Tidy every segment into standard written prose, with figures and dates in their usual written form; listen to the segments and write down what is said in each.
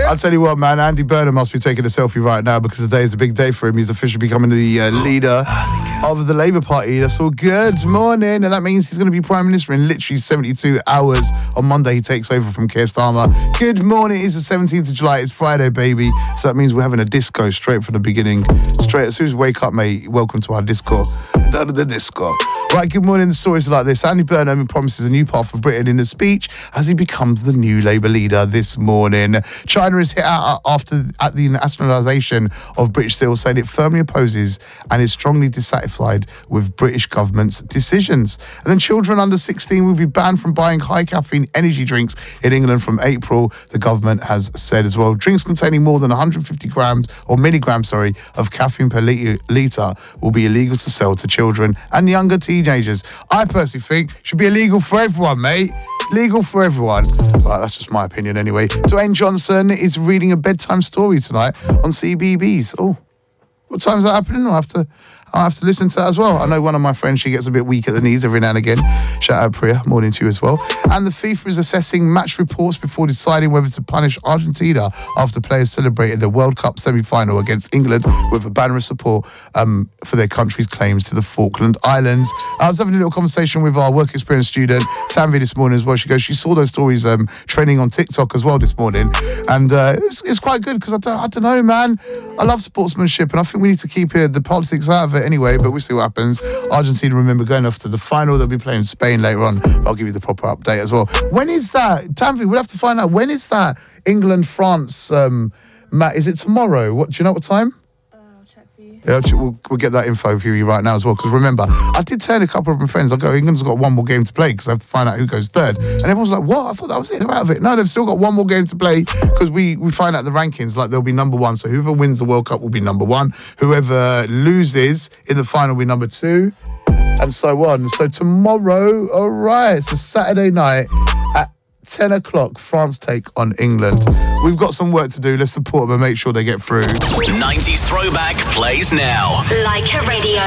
I'll tell you what, man, Andy Burnham must be taking a selfie right now because today is a big day for him. He's officially becoming the leader of the Labour Party. That's all good. Morning. And that means he's going to be Prime Minister in literally 72 hours. On Monday, he takes over from Keir Starmer. Good morning. It's the 17th of July. It's Friday, baby. So that means we're having a disco straight from the beginning. Straight as soon as we wake up, mate, welcome to our disco. The disco. Right, good morning. The stories are like this. Andy Burnham promises a new path for Britain in a speech as he becomes the new Labour leader this morning. China is hit out at the nationalisation of British Steel, saying it firmly opposes and is strongly dissatisfied with British government's decisions. And then children under 16 will be banned from buying high caffeine energy drinks in England from April, the government has said as well. Drinks containing more than 150 milligrams of caffeine per litre will be illegal to sell to children and younger teenagers. I personally think should be illegal for everyone, mate. Legal for everyone. Right, that's just my opinion anyway. Dwayne Johnson is reading a bedtime story tonight on CBBS. Oh, what time is that happening? I'll have to listen to that as well. I know one of my friends, she gets a bit weak at the knees every now and again. Shout out Priya, morning to you as well. And the FIFA is assessing match reports before deciding whether to punish Argentina after players celebrated the World Cup semi-final against England with a banner of support for their country's claims to the Falkland Islands. I was having a little conversation with our work experience student, Tanvi, this morning as well. She saw those stories trending on TikTok as well this morning. And it's quite good because I don't know, man. I love sportsmanship and I think we need to keep the politics out of it anyway, but we'll see what happens. Argentina, remember, going off to the final. They'll be playing Spain later on. I'll give you the proper update as well. When is that? Tanvi, we'll have to find out. When is that England-France match? Is it tomorrow? Do you know what time? I'll check for you. Yeah, we'll get that info for you right now as well. Because remember, I did tell a couple of my friends, England's got one more game to play because I have to find out who goes third. And everyone's like, what? I thought that was it. They're out of it. No, they've still got one more game to play because we find out the rankings. Like, they'll be number one. So whoever wins the World Cup will be number one. Whoever loses in the final will be number two. And so on. So tomorrow, all right, it's a Saturday night at 10 o'clock, France take on England. We've got some work to do. Let's support them and make sure they get through. 90s Throwback plays now. Like a radio.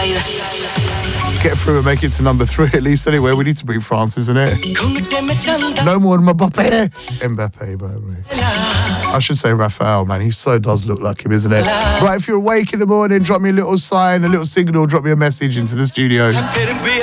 Get through and make it to number 3 at least anyway. We need to beat France, isn't it? No more Mbappe. Mbappe, by the way. I should say Raphael, man. He so does look like him, isn't it? Right, if you're awake in the morning, drop me a little sign, a little signal, drop me a message into the studio.